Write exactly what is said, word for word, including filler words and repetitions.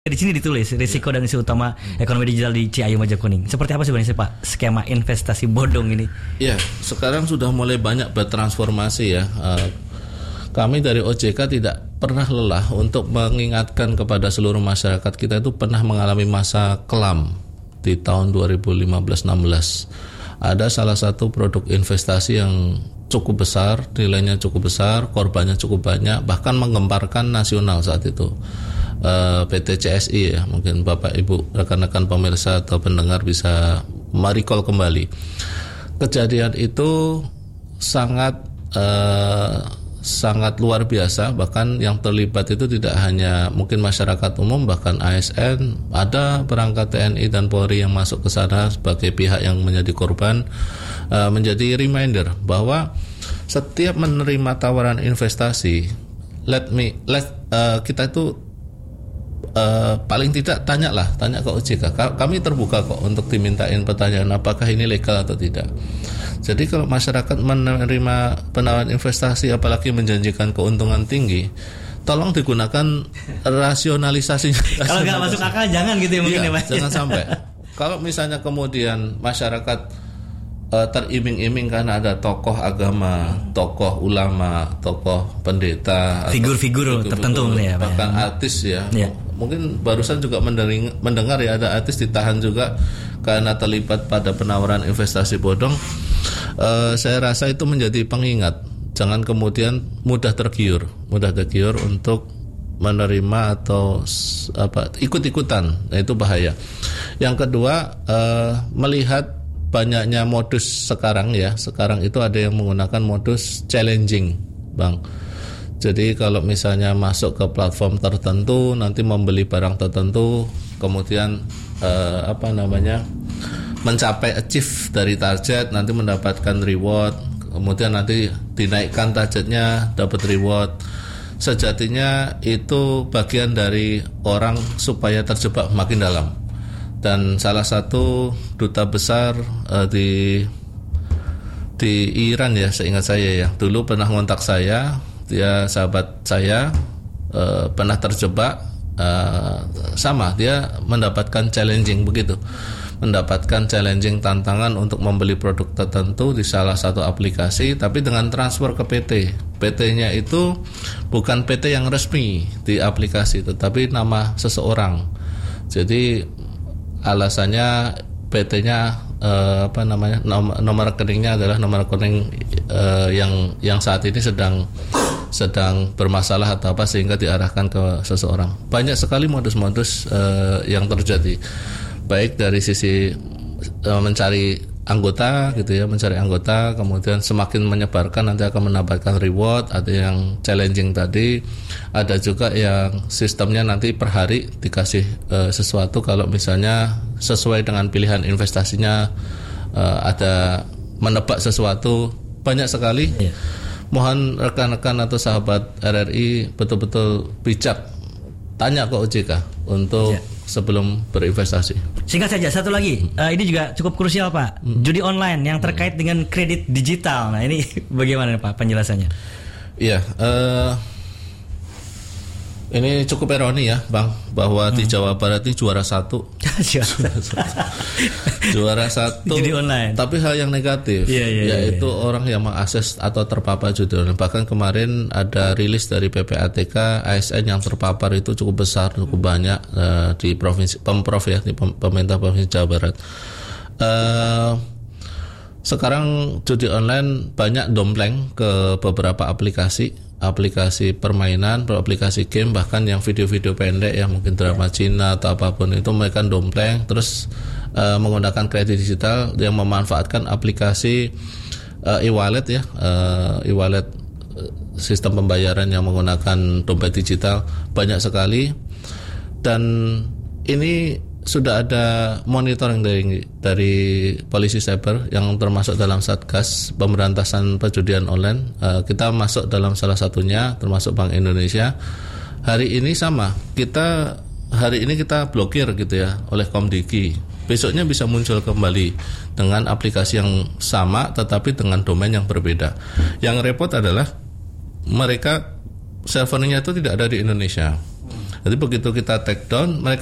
Di sini ditulis risiko dan isu utama ekonomi digital di Ciayu Mojokuning. Seperti apa sebenarnya Pak skema investasi bodong ini? Ya, sekarang sudah mulai banyak bertransformasi ya. Uh, kami dari O J K tidak pernah lelah untuk mengingatkan kepada seluruh masyarakat kita itu pernah mengalami masa kelam di tahun dua ribu lima belas enam belas. Ada salah satu produk investasi yang cukup besar, nilainya cukup besar, korbannya cukup banyak, bahkan menggemparkan nasional saat itu. Uh, P T C S I ya, mungkin Bapak Ibu rekan-rekan pemirsa atau pendengar bisa merecall kembali. Kejadian itu sangat uh, sangat luar biasa, bahkan yang terlibat itu tidak hanya mungkin masyarakat umum, bahkan A S N, ada perangkat T N I dan Polri yang masuk ke sana sebagai pihak yang menjadi korban, uh, menjadi reminder bahwa setiap menerima tawaran investasi, let me let uh, kita itu Uh, paling tidak tanyalah, tanya ke O J K. Kami terbuka kok untuk dimintain pertanyaan apakah ini legal atau tidak. Jadi kalau masyarakat menerima penawaran investasi apalagi menjanjikan keuntungan tinggi, tolong digunakan rasionalisasinya. Kalau nggak masuk akal jangan gitu ya mungkin iya, ya Pak. Jangan sampai. Kalau misalnya kemudian masyarakat uh, teriming-iming karena ada tokoh agama, tokoh ulama, tokoh pendeta, figur-figur tertentu ya, bahkan ya. Artis ya. ya. Mungkin barusan juga mendengar, mendengar ya ada artis ditahan juga karena terlibat pada penawaran investasi bodong. Uh, saya rasa itu menjadi pengingat. Jangan kemudian mudah tergiur, mudah tergiur untuk menerima atau apa ikut-ikutan. Nah, itu bahaya. Yang kedua, uh, melihat banyaknya modus sekarang ya. Sekarang itu ada yang menggunakan modus challenging, Bang. Jadi kalau misalnya masuk ke platform tertentu, nanti membeli barang tertentu, kemudian eh, apa namanya mencapai achieve dari target, nanti mendapatkan reward, kemudian nanti dinaikkan targetnya, dapat reward. Sejatinya itu bagian dari orang supaya terjebak makin dalam. Dan salah satu duta besar eh, di di Iran ya, seingat saya ya, dulu pernah ngontak saya. Dia sahabat saya, uh, pernah terjebak, uh, sama dia mendapatkan challenging begitu, mendapatkan challenging tantangan untuk membeli produk tertentu di salah satu aplikasi, tapi dengan transfer ke P T. P T-nya itu bukan P T yang resmi di aplikasi, tetapi nama seseorang. Jadi alasannya P T-nya uh, apa namanya nomor, nomor rekeningnya adalah nomor rekening uh, yang yang saat ini sedang sedang bermasalah atau apa sehingga diarahkan ke seseorang. Banyak sekali modus-modus uh, yang terjadi, baik dari sisi uh, mencari anggota gitu ya, mencari anggota, kemudian semakin menyebarkan nanti akan mendapatkan reward. Ada yang challenging tadi, ada juga yang sistemnya nanti per hari dikasih uh, sesuatu kalau misalnya sesuai dengan pilihan investasinya, uh, ada menebak sesuatu, banyak sekali. Yeah. Mohon rekan-rekan atau sahabat R R I betul-betul bijak, tanya ke O J K untuk ya. Sebelum berinvestasi. Singkat saja, satu lagi, uh, ini juga cukup krusial Pak, hmm. judi online yang terkait hmm. dengan kredit digital. Nah ini bagaimana Pak penjelasannya? Iya, uh, ini cukup ironi ya Bang, bahwa hmm. di Jawa Barat ini juara satu. Juara satu judi online. Tapi hal yang negatif, yeah, yeah, yaitu yeah. orang yang mengakses atau terpapar judi online. Bahkan kemarin ada rilis dari P P A T K, A S N yang terpapar itu cukup besar, cukup banyak uh, di provinsi Pemprov ya, di pemerintah provinsi Jawa Barat. Uh, sekarang judi online banyak dompleng ke beberapa aplikasi, aplikasi permainan, aplikasi game, bahkan yang video-video pendek ya, mungkin drama Cina atau apapun itu mereka dompleng terus uh, menggunakan kredit digital yang memanfaatkan aplikasi uh, e-wallet ya, uh, e-wallet sistem pembayaran yang menggunakan dompet digital banyak sekali. Dan ini sudah ada monitoring dari dari polisi cyber yang termasuk dalam Satgas Pemberantasan Perjudian Online. Uh, kita masuk dalam salah satunya, termasuk Bank Indonesia. Hari ini sama, kita hari ini kita blokir gitu ya oleh Komdiki. Besoknya bisa muncul kembali dengan aplikasi yang sama tetapi dengan domain yang berbeda. Yang repot adalah mereka servernya itu tidak ada di Indonesia. Jadi begitu kita take down, mereka